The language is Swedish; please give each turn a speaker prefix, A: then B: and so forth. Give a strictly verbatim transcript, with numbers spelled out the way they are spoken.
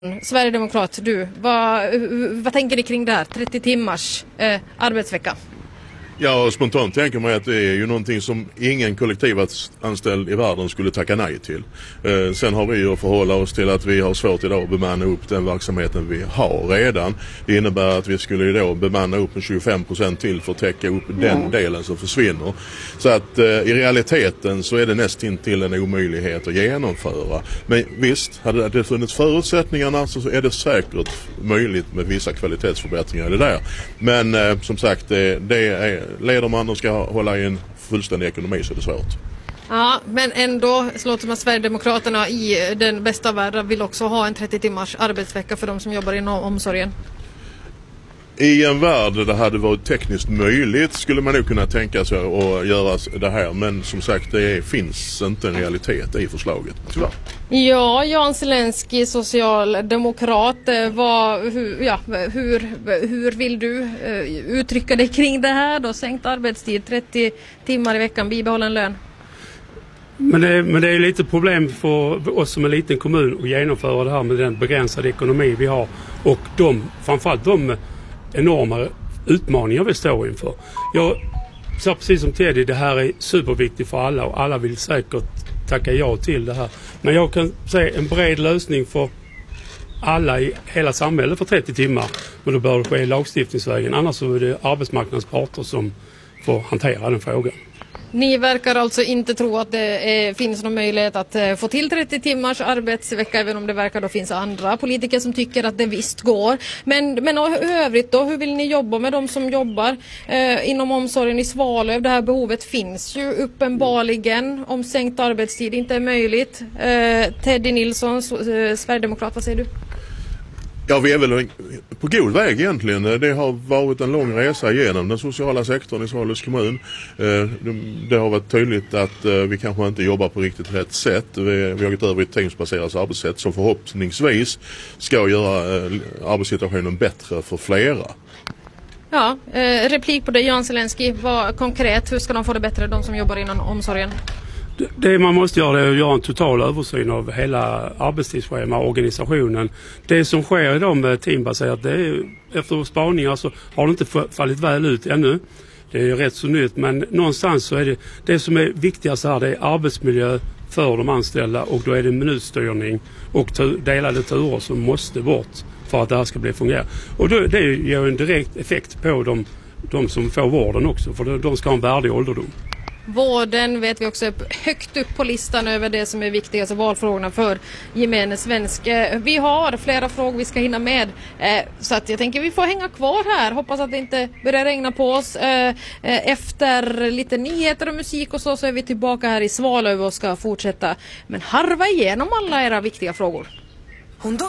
A: Sverigedemokrat, du, vad, vad tänker ni kring det här? trettio timmars eh, arbetsvecka?
B: Ja, spontant tänker man att det är ju någonting som ingen kollektivanställd i världen skulle tacka nej till. Eh, sen har vi ju att förhålla oss till att vi har svårt idag att bemanna upp den verksamheten vi har redan. Det innebär att vi skulle ju då bemanna upp med tjugofem procent till för att täcka upp mm. den delen som försvinner. Så att eh, i realiteten så är det nästan till en omöjlighet att genomföra. Men visst, hade det funnits förutsättningarna så är det säkert möjligt med vissa kvalitetsförbättringar i det där. Men eh, som sagt, det, det är leder man och ska hålla i en fullständig ekonomi så är det svårt.
A: Ja, men ändå låter man Sverigedemokraterna i den bästa världen vill också ha en trettio timmars arbetsvecka för de som jobbar inom omsorgen.
B: I en värld där det hade varit tekniskt möjligt skulle man nog kunna tänka sig att göra det här. Men som sagt, det är, finns inte en realitet i förslaget, tyvärr.
A: Ja, Jan Zelensky, socialdemokrat, vad, hur, ja, hur, hur vill du uh, uttrycka dig kring det här då? Sänkt arbetstid, trettio timmar i veckan, bibehållen lön.
C: Men det, men det är lite problem för oss som en liten kommun att genomföra det här med den begränsade ekonomi vi har. Och de, framförallt de enorma utmaningar vi står inför. Jag sa precis som Teddy, det här är superviktigt för alla och alla vill säkert tacka ja till det här. Men jag kan säga en bred lösning för alla i hela samhället för trettio timmar. Men då bör det ske i lagstiftningsvägen. Annars så är det arbetsmarknadens parter som får hantera den frågan.
A: Ni verkar alltså inte tro att det är, finns någon möjlighet att eh, få till trettio timmars arbetsvecka, även om det verkar då finns andra politiker som tycker att det visst går. Men, men i övrigt då, hur vill ni jobba med de som jobbar eh, inom omsorgen i Svalöv? Det här behovet finns ju uppenbarligen om sänkt arbetstid inte är möjligt. Eh, Teddy Nilsson, eh, Sverigedemokrat, vad säger du?
B: Ja, vi är väl på god väg egentligen. Det har varit en lång resa genom den sociala sektorn i Svalövs kommun. Det har varit tydligt att vi kanske inte jobbar på riktigt rätt sätt. Vi har gått över ett teamsbaserat arbetssätt som förhoppningsvis ska göra arbetssituationen bättre för flera.
A: Ja, eh, replik på det, Jan Zelensky. Vad konkret, hur ska de få det bättre, de som jobbar inom omsorgen?
C: Det man måste göra är att göra en total översyn av hela arbetstidsschema och organisationen. Det som sker idag med teambaserat, det är, efter spaningar så har det inte fallit väl ut ännu. Det är rätt så nytt, men någonstans så är det det som är viktigast här, det är arbetsmiljö för de anställda och då är det minutstyrning och tu- delade turer som måste bort för att det här ska bli fungera. Och då, det ger en direkt effekt på de, de som får vården också, för de ska ha en värdig ålderdom.
A: Vården vet vi också är högt upp på listan över det som är viktigaste valfrågorna för gemene svensk. Vi har flera frågor vi ska hinna med, så att jag tänker vi får hänga kvar här. Hoppas att det inte börjar regna på oss. Efter lite nyheter och musik och så, så är vi tillbaka här i Svalöv och ska fortsätta men harva igenom alla era viktiga frågor.